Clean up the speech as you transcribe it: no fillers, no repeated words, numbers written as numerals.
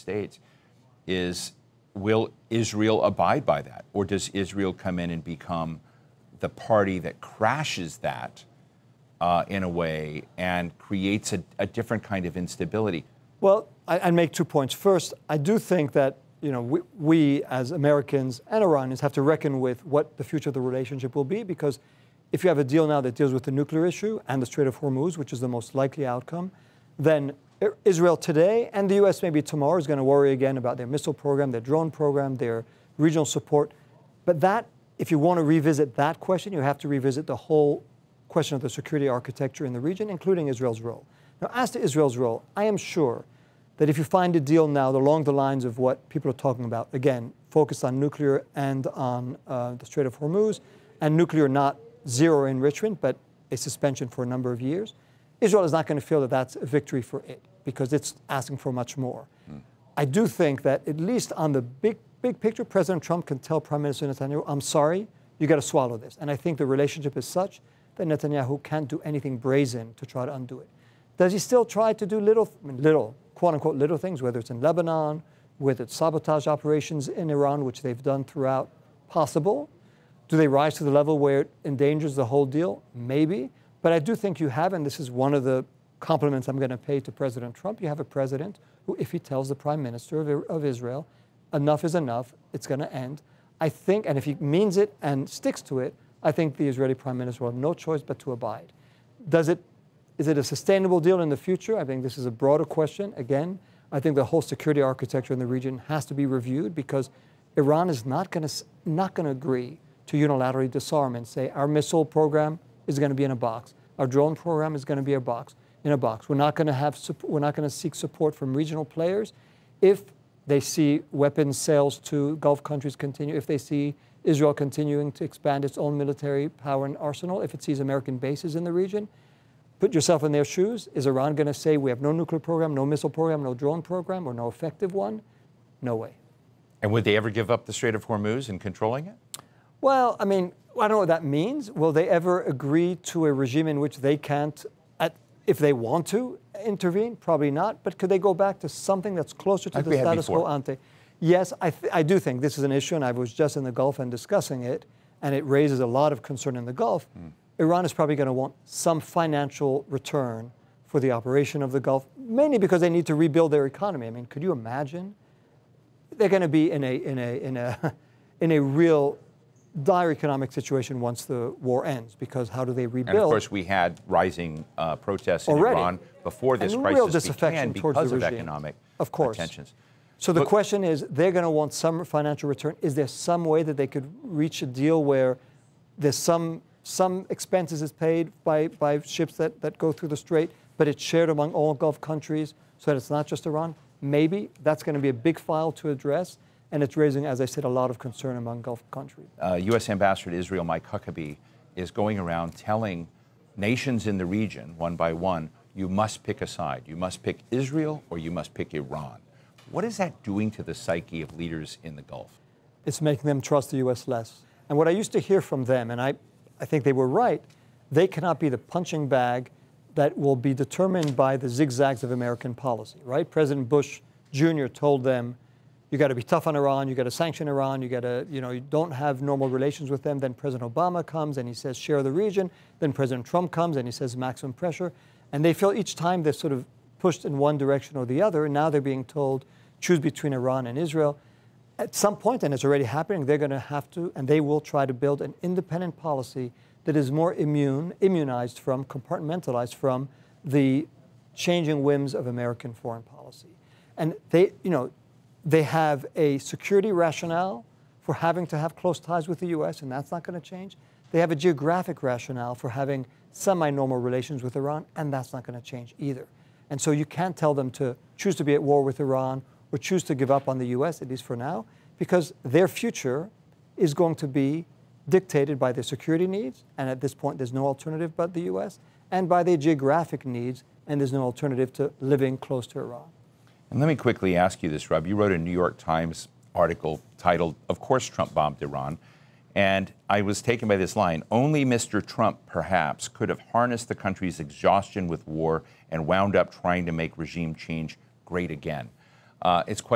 States is, will Israel abide by that? Or does Israel come in and become the party that crashes that in a way and creates a different kind of instability? Well, I'd make 2 points. First, I do think that we as Americans and Iranians have to reckon with what the future of the relationship will be, because if you have a deal now that deals with the nuclear issue and the Strait of Hormuz, which is the most likely outcome, then Israel today and the U.S. maybe tomorrow is going to worry again about their missile program, their drone program, their regional support. But that, if you want to revisit that question, you have to revisit the whole question of the security architecture in the region, including Israel's role. Now, as to Israel's role, I am sure that if you find a deal now along the lines of what people are talking about, again, focused on nuclear and on the Strait of Hormuz, and nuclear not zero enrichment, but a suspension for a number of years, Israel is not going to feel that that's a victory for it, because it's asking for much more. I do think that at least on the big picture, President Trump can tell Prime Minister Netanyahu, I'm sorry, you got to swallow this. And I think the relationship is such that Netanyahu can't do anything brazen to try to undo it. Does he still try to do little, quote-unquote, little things, whether it's in Lebanon, whether it's sabotage operations in Iran, which they've done throughout? Possible. Do they rise to the level where it endangers the whole deal? Maybe. But I do think you have, and this is one of the compliments I'm going to pay to President Trump, you have a president who, if he tells the Prime Minister of Israel, enough is enough, it's going to end, I think, and if he means it and sticks to it, I think the Israeli Prime Minister will have no choice but to abide. Is it a sustainable deal in the future? I think this is a broader question. Again, I think the whole security architecture in the region has to be reviewed, because Iran is not going to agree to unilaterally disarm and say our missile program is going to be in a box, our drone program is going to be in a box. We're not going to seek support from regional players if they see weapons sales to Gulf countries continue, if they see Israel continuing to expand its own military power and arsenal, if it sees American bases in the region. Put yourself in their shoes. Is Iran going to say we have no nuclear program, no missile program, no drone program, or no effective one? No way. And would they ever give up the Strait of Hormuz and controlling it? Well, I mean, I don't know what that means. Will they ever agree to a regime in which they can't, if they want to, intervene? Probably not. But could they go back to something that's closer to the status quo ante? Yes, I do think this is an issue, and I was just in the Gulf and discussing it, and it raises a lot of concern in the Gulf. Iran is probably going to want some financial return for the operation of the Gulf, mainly because they need to rebuild their economy. I mean, could you imagine? They're going to be in a real dire economic situation once the war ends, because how do they rebuild? And of course, we had rising protests in Iran before this crisis began because of economic tensions. So the question is, they're going to want some financial return. Is there some way that they could reach a deal where there's some expenses is paid by ships that go through the Strait, but it's shared among all Gulf countries so that it's not just Iran? Maybe. That's going to be a big file to address. And it's raising, as I said, a lot of concern among Gulf countries. U.S. Ambassador to Israel Mike Huckabee is going around telling nations in the region, one by one, you must pick a side. You must pick Israel or you must pick Iran. What is that doing to the psyche of leaders in the Gulf? It's making them trust the U.S. less. And what I used to hear from them, and I think they were right, they cannot be the punching bag that will be determined by the zigzags of American policy, right? President Bush Jr. told them, you got to be tough on Iran, you got to sanction Iran, you got to, you don't have normal relations with them. Then President Obama comes and he says, share the region. Then President Trump comes and he says, maximum pressure. And they feel each time they're sort of pushed in one direction or the other. And now they're being told, choose between Iran and Israel. At some point, and it's already happening, they're going to have to, and they will try to build an independent policy that is more immunized from, compartmentalized from the changing whims of American foreign policy. And they have a security rationale for having to have close ties with the U.S., and that's not going to change. They have a geographic rationale for having semi-normal relations with Iran, and that's not going to change either. And so you can't tell them to choose to be at war with Iran or choose to give up on the U.S., at least for now, because their future is going to be dictated by their security needs, and at this point there's no alternative but the U.S., and by their geographic needs, and there's no alternative to living close to Iran. And let me quickly ask you this, Rob. You wrote a New York Times article titled, "Of Course Trump Bombed Iran," and I was taken by this line: "Only Mr. Trump, perhaps, could have harnessed the country's exhaustion with war and wound up trying to make regime change great again." It's quite